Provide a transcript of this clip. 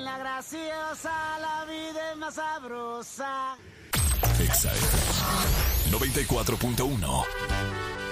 la graciosa, la vida es más sabrosa. Exa FM 94.1